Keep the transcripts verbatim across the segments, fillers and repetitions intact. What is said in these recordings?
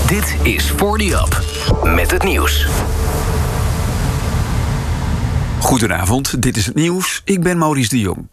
Dit is For The Up, met het nieuws. Goedenavond, dit is het nieuws. Ik ben Maurice de Jong.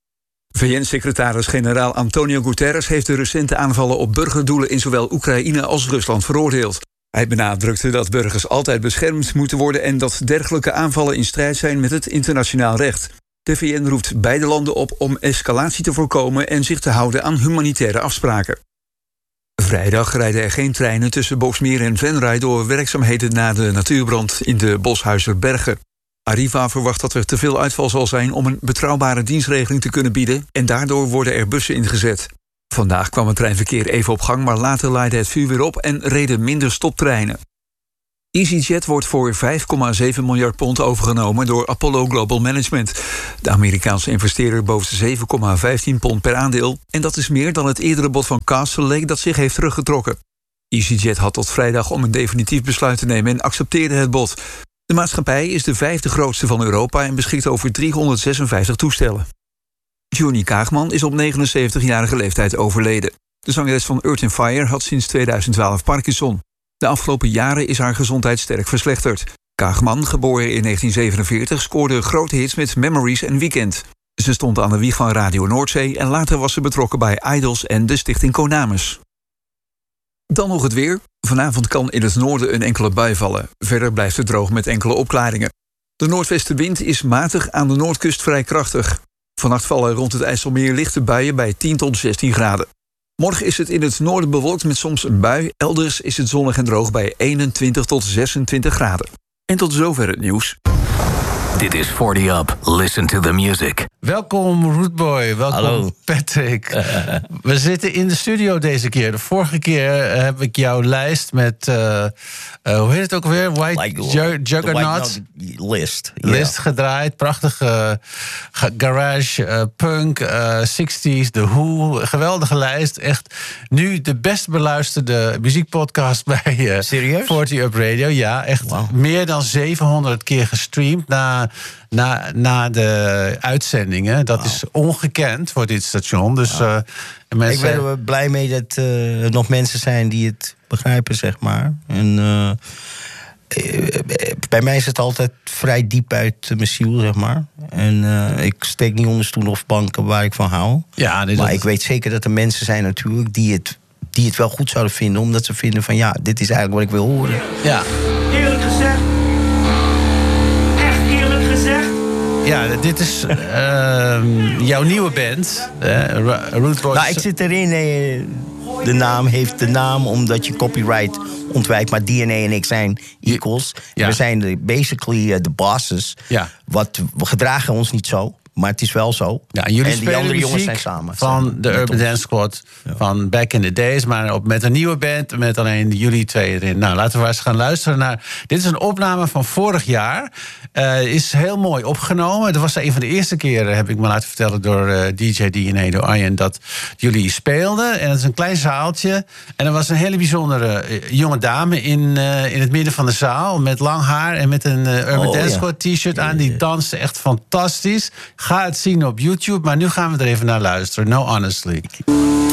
V N-secretaris-generaal Antonio Guterres heeft de recente aanvallen op burgerdoelen in zowel Oekraïne als Rusland veroordeeld. Hij benadrukte dat burgers altijd beschermd moeten worden en dat dergelijke aanvallen in strijd zijn met het internationaal recht. De V N roept beide landen op om escalatie te voorkomen en zich te houden aan humanitaire afspraken. Vrijdag rijden er geen treinen tussen Boxmeer en Venray door werkzaamheden na de natuurbrand in de Boshuizerbergen. Arriva verwacht dat er te veel uitval zal zijn om een betrouwbare dienstregeling te kunnen bieden en daardoor worden er bussen ingezet. Vandaag kwam het treinverkeer even op gang, maar later laaide het vuur weer op en reden minder stoptreinen. EasyJet wordt voor vijf komma zeven miljard pond overgenomen door Apollo Global Management. De Amerikaanse investeerder bood zeven komma vijftien pond per aandeel en dat is meer dan het eerdere bod van Castlelake dat zich heeft teruggetrokken. EasyJet had tot vrijdag om een definitief besluit te nemen en accepteerde het bod. De maatschappij is de vijfde grootste van Europa en beschikt over driehonderdzesenvijftig toestellen. Johnny Kaagman is op negenenzeventigjarige leeftijd overleden. De zangeres van Earth and Fire had sinds tweeduizend twaalf Parkinson. De afgelopen jaren is haar gezondheid sterk verslechterd. Kaagman, geboren in negentien zevenenveertig, scoorde grote hits met Memories en Weekend. Ze stond aan de wieg van Radio Noordzee en later was ze betrokken bij Idols en de stichting Konamis. Dan nog het weer. Vanavond kan in het noorden een enkele bui vallen. Verder blijft het droog met enkele opklaringen. De noordwestenwind is matig, aan de noordkust vrij krachtig. Vannacht vallen rond het IJsselmeer lichte buien bij tien tot zestien graden. Morgen is het in het noorden bewolkt met soms een bui. Elders is het zonnig en droog bij eenentwintig tot zesentwintig graden. En tot zover het nieuws. Dit is For The Up. Listen to the music. Welkom Rootboy, welkom Hallo. Patrick. We zitten in de studio deze keer. De vorige keer heb ik jouw lijst met, uh, uh, hoe heet het ook weer? White Like, Ju- Juggernaut. White list. Yeah. List gedraaid, prachtige uh, garage, uh, punk, uh, zestig's, The Who. Geweldige lijst. Echt nu de best beluisterde muziekpodcast bij uh, Serieus? forty Up Radio. Ja, echt Wow. meer dan zevenhonderd keer gestreamd na, na, na de uitzendingen. Dat wow. is ongekend voor dit station. Dus, wow. uh, mensen... Ik ben er blij mee dat uh, er nog mensen zijn die het begrijpen, zeg maar. En uh, bij mij is het altijd vrij diep uit mijn ziel, zeg maar. En uh, ik steek niet onder stoelen of banken waar ik van hou. Ja, dit maar is... ik weet zeker dat er mensen zijn natuurlijk die het, die het wel goed zouden vinden. Omdat ze vinden van ja, dit is eigenlijk wat ik wil horen. Ja. Eerlijk gezegd. Echt eerlijk gezegd. Ja, dit is uh, jouw nieuwe band, uh, Rootboy. Nou, ik zit erin. Eh, de naam heeft de naam omdat je copyright ontwijkt. Maar D N A en ik zijn equals. Ja. We zijn de, basically de uh, bosses. Ja. Wat, we gedragen ons niet zo. Maar het is wel zo. Ja, en jullie en die spelen andere jongens muziek zijn samen. van zijn de met Urban ons. Dance Squad Ja. van back in the days, maar op, met een nieuwe band, met alleen jullie twee erin. Nou, laten we eens gaan luisteren naar... Dit is een opname van vorig jaar. Uh, is heel mooi opgenomen. Dat was een van de eerste keren, heb ik me laten vertellen door uh, D J D N A, door Arjen, dat jullie speelden. En het is een klein zaaltje. En er was een hele bijzondere uh, jonge dame in, uh, in het midden van de zaal, met lang haar en met een uh, Urban Oh, Dance ja. Squad t-shirt aan. Die danste echt fantastisch. Ga het zien op YouTube, maar nu gaan we er even naar luisteren. No, honestly.